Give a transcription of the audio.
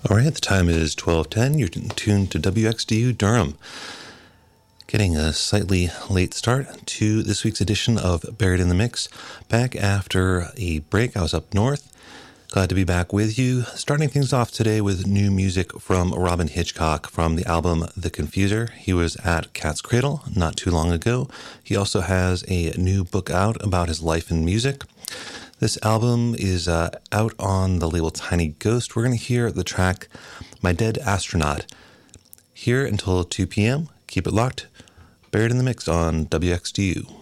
All right, the time is 12:10. You're tuned to WXDU Durham. Getting a slightly late start to this week's edition of Buried in the Mix. Back after a break, I was up north. Glad to be back with you. Starting things off today with new music from Robyn Hitchcock from the album The Confuser. He was at Cat's Cradle not too long ago. He also has a new book out about his life in music. This album is out on the label Tiny Ghost. We're going to hear the track My Dead Astronaut. Here until 2 p.m. Keep it locked. Buried in the Mix on WXDU.